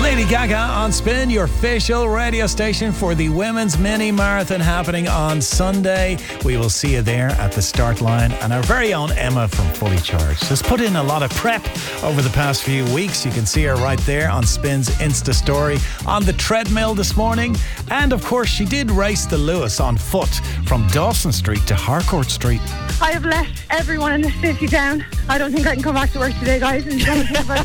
Lady Gaga on Spin, your official radio station for the Women's Mini Marathon happening on Sunday. We will see you there at the start line. And our very own Emma from Fully Charged has put in a lot of prep over the past few weeks. You can see her right there on Spin's Insta story on the treadmill this morning. And of course, she did race the Lewis on foot from Dawson Street to Harcourt Street. I have let everyone in the city down. I don't think I can come back to work today, guys. And